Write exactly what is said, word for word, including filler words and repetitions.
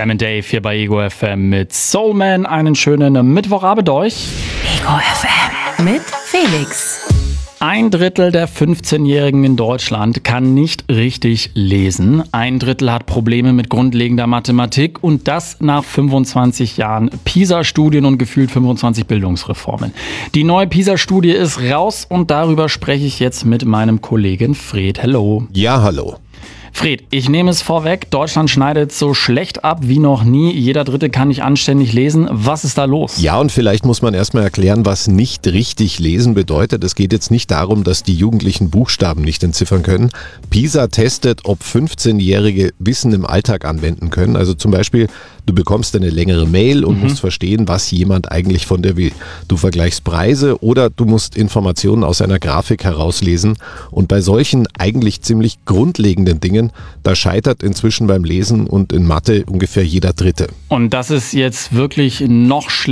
Sam and Dave hier bei Ego F M mit Soul Man. Einen schönen Mittwochabend euch. Ego F M mit Felix. Ein Drittel der fünfzehnjährigen in Deutschland kann nicht richtig lesen. Ein Drittel hat Probleme mit grundlegender Mathematik und das nach fünfundzwanzig Jahren PISA-Studien und gefühlt fünfundzwanzig Bildungsreformen. Die neue PISA-Studie ist raus und darüber spreche ich jetzt mit meinem Kollegen Fred. Hello. Ja, hallo. Fred, ich nehme es vorweg, Deutschland schneidet so schlecht ab wie noch nie. Jeder Dritte kann nicht anständig lesen. Was ist da los? Ja, und vielleicht muss man erstmal erklären, was nicht richtig lesen bedeutet. Es geht jetzt nicht darum, dass die Jugendlichen Buchstaben nicht entziffern können. PISA testet, ob fünfzehnjährige Wissen im Alltag anwenden können. Also zum Beispiel, du bekommst eine längere Mail und mhm. musst verstehen, was jemand eigentlich von dir will. Du vergleichst Preise oder du musst Informationen aus einer Grafik herauslesen. Und bei solchen eigentlich ziemlich grundlegenden Dingen, da scheitert inzwischen beim Lesen und in Mathe ungefähr jeder Dritte. Und das ist jetzt wirklich noch schlimmer.